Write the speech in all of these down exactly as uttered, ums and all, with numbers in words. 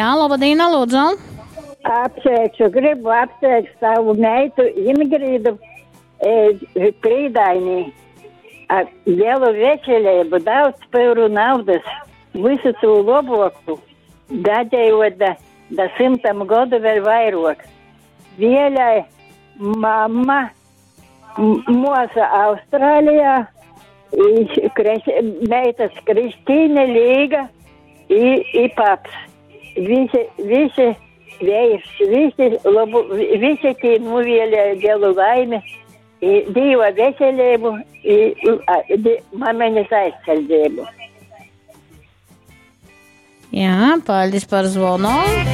Jā, labdien, lūdzu. Apsveikšu, gribu apsveikt savu meitu Ingridu e, Prīdainī. Ar lielu veselību, daudz peuru naudas, visu to loboku, gadējot da, da simtam godu vēl vairāk. Vielai mamma, mosa Austrālijā, kres, meitas Kristīne Līga i, i paps. Visi, visi vējš, visi, labu, visi tī nuvielē lielu laimi. Dieva veselību un mamaņas aizsardzību. Jā, paldies par zvonu.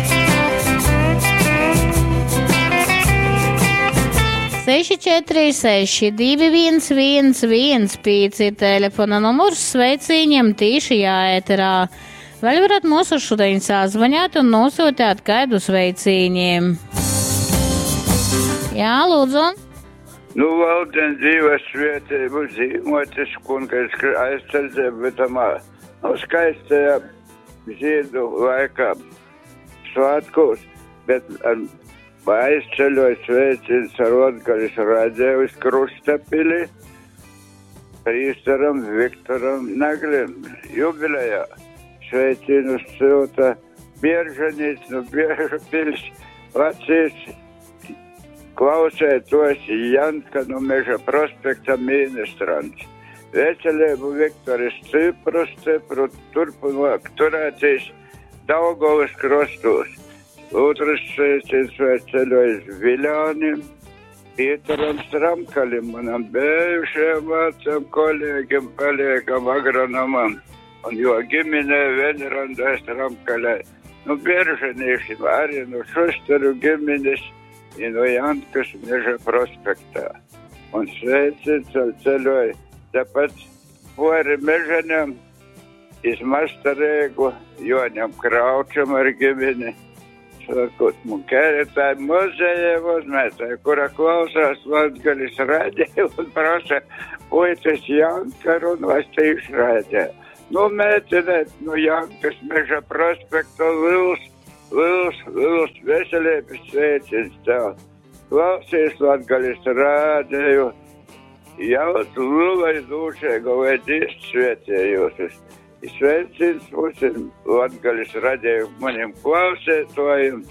seši četri seši divi viens viens viens pieci telefona numurs sveicīņiem tīši jāēterā. Vēl varat mūsu šodien sazvaņāt un nosūtāt kaidu sveicīņiem. Jā, lūdzu. Nu, valdien dzīves svētību zīmotis, kungas aizsardzību, bet tamā, nu, skaistajā zīdu laikā svātkos, bet ar aizceļoju sveicins ar Latgalis Radēvis Krustapili, prīstaram Viktoram Naglim, jubilejā sveicinus silta Bieržanīts, nu, Biežapils, Vacīs, klausētos Janka no Meža prospekta ministrants. Veselību Viktoris stipru, stipru, turpināk turētīs Daugavas krostos. Otrs sveicins veselojis Viļānim, Pīteram Stramkalim, manam bijušajam vācam kolēģim, paliekam agronomam, un jo giminē Venrandai Stramkalai. Nu, Bieržanīšim arī no Šusteru giminis, i no Jankas Meža prospektā. Un sveicins ar ceļoju tāpat pori Mežaņam, iz Mastarēgu, Joņam Kraučam ar gimini. Sakot, mun kēretāji muzeja uzmētāji, kura klausās Latgalis Radēju un prasa puicis Jankaru un vastīšu Radēju. Nu, mētinēt, nu, Jankas Meža prospekta Lils, Lils, Lils, veselības sveicins tev. Klausīs Latgalis Radēju, jaut Lulai dūšēga vai dīst svētējūsis. Sveicins mūsim Latgalis Radēju manim klausētojiem,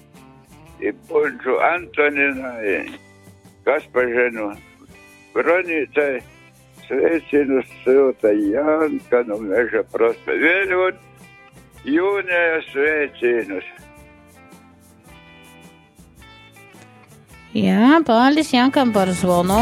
i Punču Antoninai, Kaspaženu Bronītai, sveicinus silta Janka no Meža prospekta. Vēļot jūnija sveicinus. Jā, paldies Jankam par zvonu.